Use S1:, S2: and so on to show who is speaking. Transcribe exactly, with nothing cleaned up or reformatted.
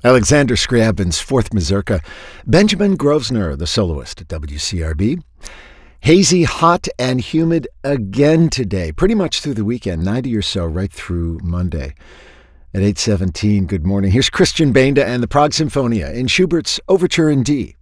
S1: Alexander Scriabin's Fourth Mazurka. Benjamin Grosvenor, the soloist at W C R B. Hazy, hot, and humid again today, pretty much through the weekend, ninety or so right through Monday. At eight seventeen, good morning. Here's Christian Benda and the Prague Symphonia in Schubert's Overture in D.